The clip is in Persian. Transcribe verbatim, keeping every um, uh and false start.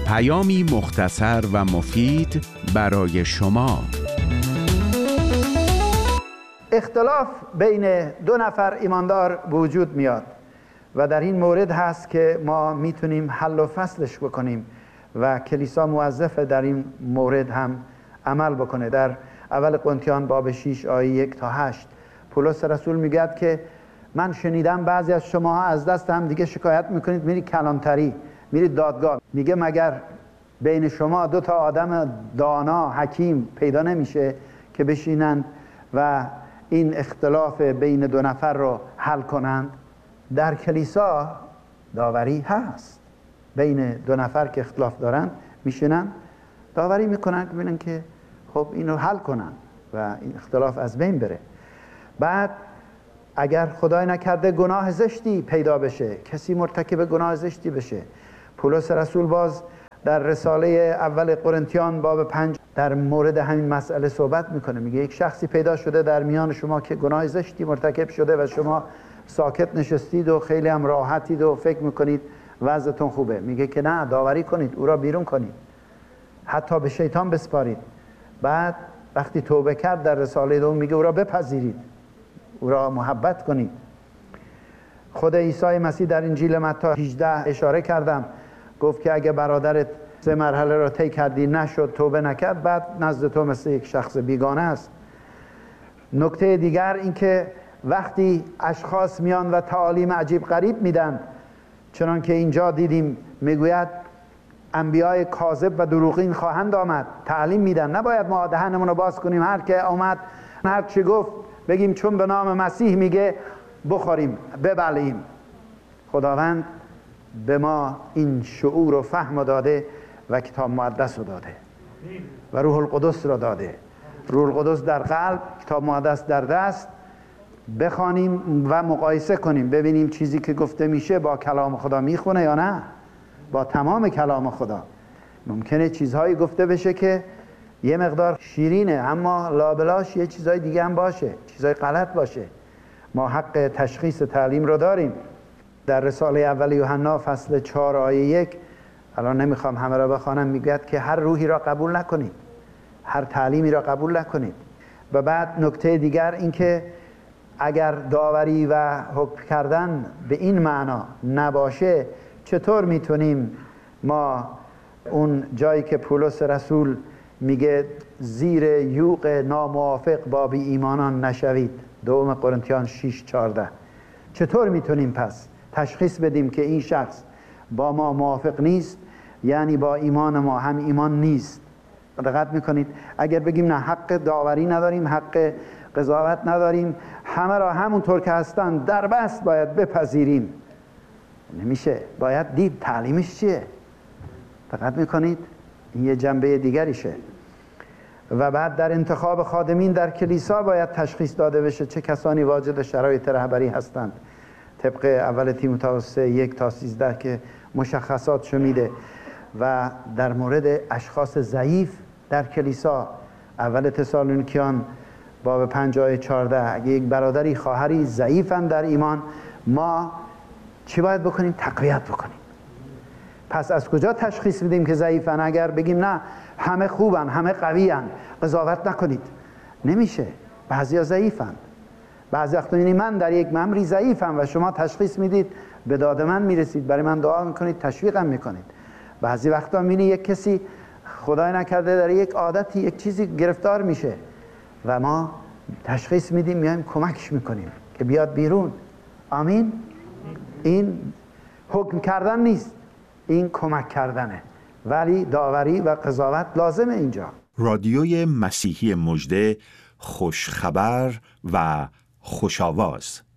پیامی مختصر و مفید برای شما. اختلاف بین دو نفر ایماندار وجود میاد و در این مورد هست که ما میتونیم حل و فصلش بکنیم و کلیسا موظفه در این مورد هم عمل بکنه. در اول قرنتیان باب شش آیه یک تا هشت پولس رسول میگه که من شنیدم بعضی از شما از دست هم دیگه شکایت میکنید، میرید کلانتری، میرید دادگاه. میگه مگر بین شما دو تا آدم دانا حکیم پیدا نمیشه که بشینند و این اختلاف بین دو نفر رو حل کنند؟ در کلیسا داوری هست، بین دو نفر که اختلاف دارن میشینن داوری میکنن که ببینن که خب اینو حل کنن و این اختلاف از بین بره. بعد اگر خدای نکرده گناه زشتی پیدا بشه، کسی مرتکب گناه زشتی بشه، پولس رسول باز در رساله اول قرنتیان باب پنج در مورد همین مسئله صحبت میکنه. میگه یک شخصی پیدا شده در میان شما که گناه زشتی مرتکب شده و شما ساکت نشستید و خیلی هم راحتید و فکر میکنید وضعتون خوبه. میگه که نه، داوری کنید، او را بیرون کنید، حتی به شیطان بسپارید. بعد وقتی توبه کرد در رساله دوم میگه او را بپذیرید، او را محبت کنید. خود عیسی مسیح در انجیل متی هجده اشاره کردم، گفت که اگه برادرت سه مرحله را طی کردی نشد، توبه نکرد، بعد نزد تو مثل یک شخص بیگانه است. نکته دیگر این که وقتی اشخاص میان و تعالیم عجیب غریب میدن، چنان که اینجا دیدیم میگوید انبیای کاذب و دروغین خواهند آمد، تعلیم میدن، نباید ما دهنمون رو باز کنیم، هر که اومد هر چی گفت بگیم چون به نام مسیح میگه بخوریم ببلعیم. خداوند به ما این شعور و فهم داده و کتاب مقدس رو داده و روح القدس رو داده. روح القدس در قلب، کتاب مقدس در دست. بخوانیم و مقایسه کنیم، ببینیم چیزی که گفته میشه با کلام خدا میخونه یا نه، با تمام کلام خدا. ممکنه چیزهایی گفته بشه که یه مقدار شیرینه اما لابلاش یه چیزهای دیگه هم باشه، چیزهای غلط باشه. ما حق تشخیص تعلیم رو داریم. در رساله اول یوحنا فصل چهار آیه یک، الان نمیخوام همه را بخوانم، میگه که هر روحی را قبول نکنید، هر تعلیمی را قبول نکنید. و بعد نکته دیگر این که اگر داوری و حکم کردن به این معنا نباشه، چطور میتونیم ما اون جایی که پولس رسول میگه زیر یوغ ناموافق با بی ایمانان نشوید، دوم قرنتیان شش چهارده، چطور میتونیم پس تشخیص بدیم که این شخص با ما موافق نیست، یعنی با ایمان ما هم ایمان نیست؟ دقت میکنید؟ اگر بگیم نه حق داوری نداریم، حق قضاوت نداریم، همه را همونطور که هستن در بست باید بپذیریم، نمیشه. باید دید تعلیمش چیه. دقت میکنید؟ این یه جنبه دیگریشه. و بعد در انتخاب خادمین در کلیسا باید تشخیص داده بشه چه کسانی واجد شرایط رهبری هستند، طبق اول تیموتائوس یک تا سیزده که مشخصاتشو میده. و در مورد اشخاص ضعیف در کلیسا، اول تسالونیکیان باب پنج آیه چهارده، اگه یک برادری خواهری ضعیفن در ایمان، ما چی باید بکنیم؟ تقویت بکنیم. پس از کجا تشخیص بدیم که ضعیفن؟ اگر بگیم نه همه خوبن، همه قویان، قضاوت نکنید، نمیشه. بعضیا ضعیفن. بعضی وقتا یعنی من در یک ممری ضعیفم و شما تشخیص میدید، به داد من میرسید، برای من دعا میکنید، تشویقم میکنید. بعضی وقتا میبینی یک کسی خدای نکرده در یک عادتی یک چیزی گرفتار میشه و ما تشخیص میدیم، میایم کمکش میکنیم که بیاد بیرون. آمین. این حکم کردن نیست، این کمک کردنه، ولی داوری و قضاوت لازمه اینجا. رادیوی مسیحی مژده، خوش خبر و خوش آواز.